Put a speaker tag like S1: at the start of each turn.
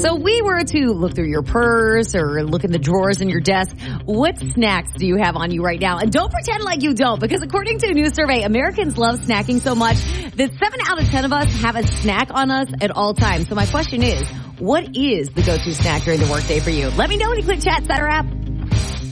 S1: So we were to look through your purse or look in the drawers in your desk. What snacks do you have on you right now? And don't pretend like you don't, because according to a new survey, Americans love snacking so much that 7 out of 10 of us have a snack on us at all times. So my question is, what is the go-to snack during the workday for you? Let me know when you click Chat Center app.